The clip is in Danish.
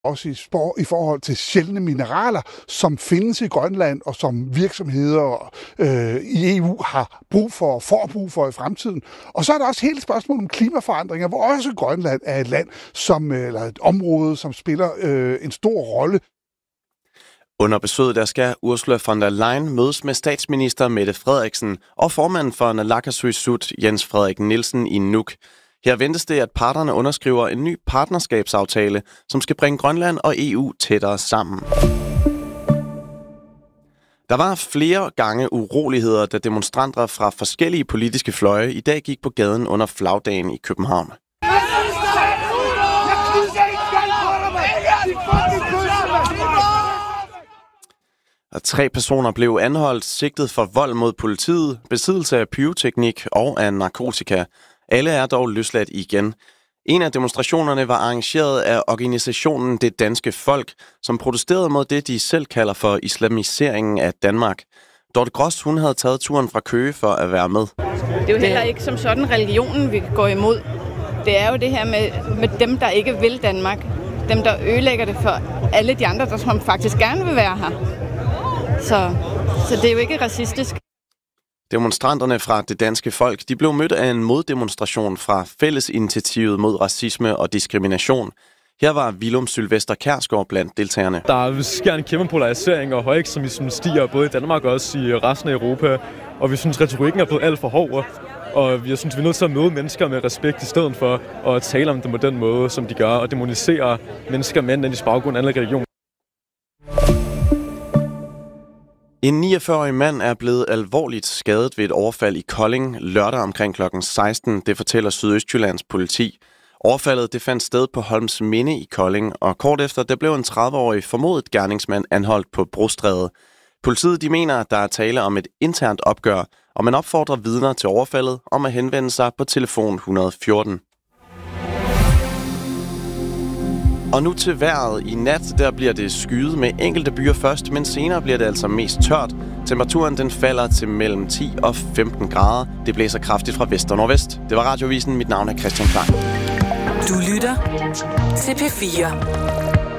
også i forhold til sjældne mineraler, som findes i Grønland, og som virksomheder i EU har brug for og får brug for i fremtiden. Og så er der også hele spørgsmålet om klimaforandringer, hvor også Grønland er et land, eller et område, som spiller en stor rolle. Under besøget der skal Ursula von der Leyen mødes med statsminister Mette Frederiksen og formanden for Naalakkersuisut Jens Frederik Nielsen i Nuuk. Her ventes det, at parterne underskriver en ny partnerskabsaftale, som skal bringe Grønland og EU tættere sammen. Der var flere gange uroligheder, da demonstranter fra forskellige politiske fløje i dag gik på gaden under flagdagen i København. Og 3 personer blev anholdt, sigtet for vold mod politiet, besiddelse af pyroteknik og af narkotika. Alle er dog løsladt igen. En af demonstrationerne var arrangeret af organisationen Det Danske Folk, som protesterede mod det, de selv kalder for islamiseringen af Danmark. Dorte Gross, hun havde taget turen fra Køge for at være med. Det er jo heller ikke som sådan religionen, vi går imod. Det er jo det her med dem, der ikke vil Danmark. Dem, der ødelægger det for alle de andre, der faktisk gerne vil være her. Så det er jo ikke racistisk. Demonstranterne fra Det Danske Folk, de blev mødt af en moddemonstration fra Fællesinitiativet mod racisme og diskrimination. Her var Willum Sylvester Kjærsgaard blandt deltagerne. Der sker en kæmpe polarisering, og højekstremismen stiger både i Danmark og også i resten af Europa. Og vi synes, retorikken er blevet alt for hård. Og jeg synes, vi er nødt til at møde mennesker med respekt i stedet for at tale om dem på den måde, som de gør, og demonisere mennesker med en anden baggrund, anden religion. En 49-årig mand er blevet alvorligt skadet ved et overfald i Kolding lørdag omkring kl. 16. Det fortæller Sydøstjyllands politi. Overfaldet det fandt sted på Holmsminde i Kolding, og kort efter der blev en 30-årig formodet gerningsmand anholdt på Brostræde. Politiet de mener, at der er tale om et internt opgør, og man opfordrer vidner til overfaldet om at henvende sig på telefon 114. Og nu til vejret. I nat der bliver det skyet med enkelte byer først, men senere bliver det altså mest tørt. Temperaturen den falder til mellem 10 og 15 grader. Det blæser kraftigt fra vest og nordvest. Det var Radiovisen. Mit navn er Christian Klein. Du lytter til P4.